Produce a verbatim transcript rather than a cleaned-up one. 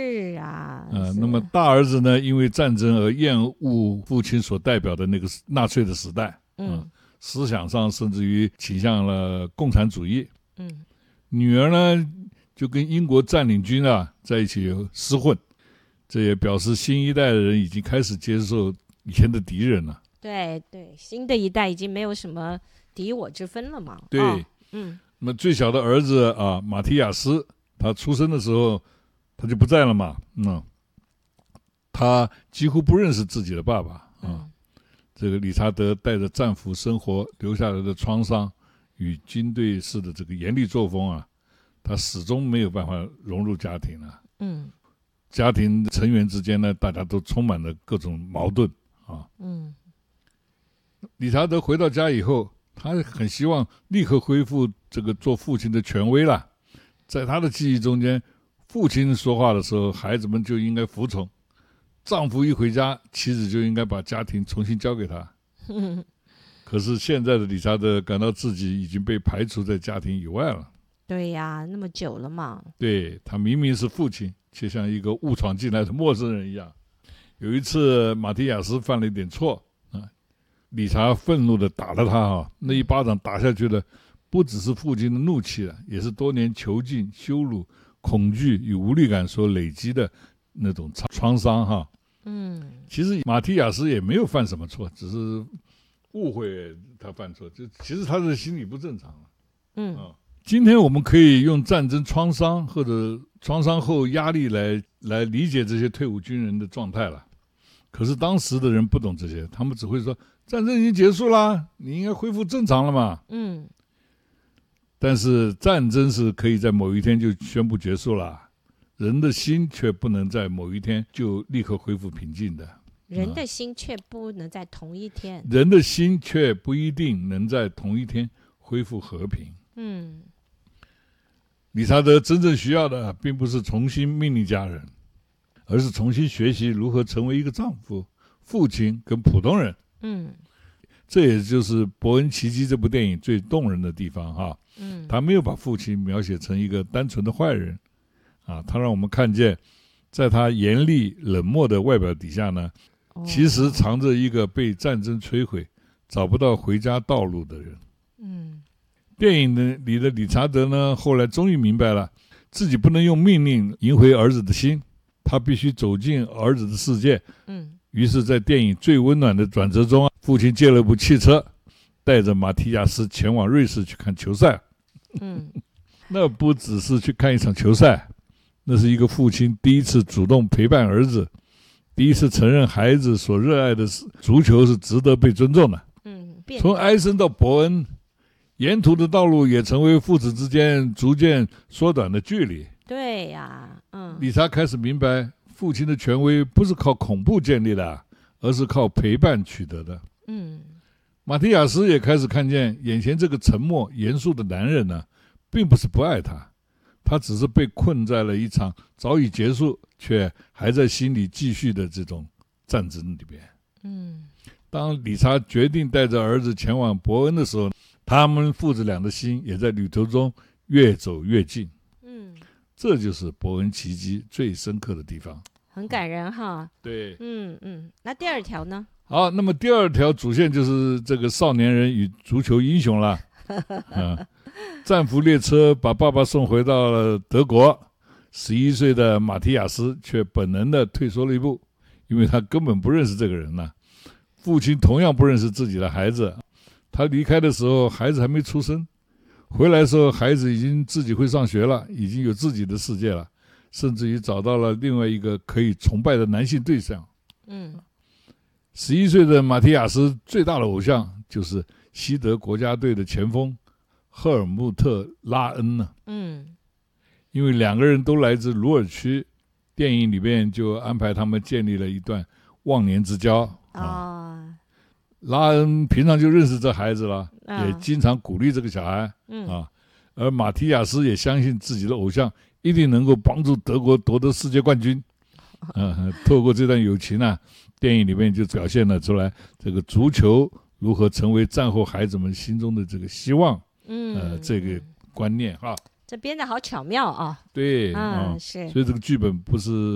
是啊， 呃，那么大儿子呢，因为战争而厌恶父亲所代表的那个纳粹的时代，嗯、呃，思想上甚至于倾向了共产主义。 嗯， 女儿呢，就跟英国占领军啊在一起厮混，这也表示新一代的人已经开始接受以前的敌人了。 对对，新的一代已经没有什么敌我之分了嘛。 对， 哦、嗯， 那么最小的儿子啊，马提亚斯，他出生的时候他就不在了嘛，嗯，他几乎不认识自己的爸爸啊。 嗯， 这个理查德带着战俘生活留下来的创伤与军队式的这个严厉作风啊，他始终没有办法融入家庭啊。 嗯， 家庭成员之间呢，大家都充满了各种矛盾啊。 嗯， 理查德回到家以后，他很希望立刻恢复这个做父亲的权威了。在他的记忆中间，父亲说话的时候，孩子们就应该服从；丈夫一回家，妻子就应该把家庭重新交给他。可是现在的理查德感到自己已经被排除在家庭以外了。 对呀，那么久了嘛。 对，他明明是父亲，却像一个误闯进来的陌生人一样。有一次，马提亚斯犯了一点错啊，理查愤怒地打了他啊，那一巴掌打下去的，不只是父亲的怒气了，也是多年囚禁、羞辱、恐惧与无力感所累积的那种创伤哈。 嗯， 其实马提亚斯也没有犯什么错，只是误会他犯错，就其实他的心理不正常了。 嗯、 啊，今天我们可以用战争创伤或者创伤后压力来来理解这些退伍军人的状态了。可是当时的人不懂这些，他们只会说战争已经结束了，你应该恢复正常了嘛。 嗯， 但是战争是可以在某一天就宣布结束了，人的心却不能在某一天就立刻恢复平静的。 人的心却不能在同一天， 人的心却不一定能在同一天恢复和平。 嗯， 理查德真正需要的并不是重新命令家人，而是重新学习如何成为一个丈夫、父亲跟普通人。 嗯， 这也就是《伯恩奇迹》这部电影最动人的地方哈。 嗯， 他没有把父亲描写成一个单纯的坏人啊，他让我们看见，在他严厉冷漠的外表底下呢，其实藏着一个被战争摧毁、找不到回家道路的人。 嗯， 电影里的理查德呢，后来终于明白了，自己不能用命令赢回儿子的心，他必须走进儿子的世界。 嗯， 于是，在电影最温暖的转折中，父亲借了部汽车，带着马提亚斯前往瑞士去看球赛。 嗯， 那不只是去看一场球赛，那是一个父亲第一次主动陪伴儿子，第一次承认孩子所热爱的足球是值得被尊重的。 嗯， 从埃森到伯恩，沿途的道路也成为父子之间逐渐缩短的距离。 对呀，嗯， 理查开始明白，父亲的权威不是靠恐怖建立的，而是靠陪伴取得的。 嗯， 马提亚斯也开始看见，眼前这个沉默严肃的男人呢，并不是不爱他，他只是被困在了一场早已结束却还在心里继续的这种战争里边。 嗯， 当理查决定带着儿子前往伯恩的时候，他们父子俩的心也在旅途中越走越近。 嗯， 这就是伯恩奇迹最深刻的地方， 很感人哈。 对， 嗯嗯，那第二条呢？ 好，那么第二条主线就是这个少年人与足球英雄了。嗯，战俘列车把爸爸送回到了德国，十一岁的马提亚斯却本能的退缩了一步，因为他根本不认识这个人呢。父亲同样不认识自己的孩子，他离开的时候孩子还没出生，回来的时候孩子已经自己会上学了，已经有自己的世界了，甚至于找到了另外一个可以崇拜的男性对象。 嗯， 十一岁的马提亚斯最大的偶像就是西德国家队的前锋赫尔穆特·拉恩呢。 嗯， 因为两个人都来自鲁尔区，电影里面就安排他们建立了一段忘年之交啊。 哦， 拉恩平常就认识这孩子了， 嗯也经常鼓励这个小孩， 嗯啊，而马提亚斯也相信自己的偶像一定能够帮助德国夺得世界冠军。嗯，透过这段友情呢、啊，电影里面就表现了出来这个足球如何成为战后孩子们心中的这个希望， 嗯， 呃，这个观念哈。 这编的好巧妙啊。 对， 嗯， 嗯， 是， 所以这个剧本不是